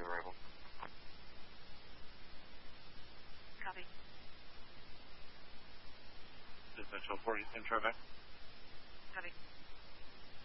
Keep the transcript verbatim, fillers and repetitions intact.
to arrival. Copy. Dispatch twelve forty, intro back. Copy.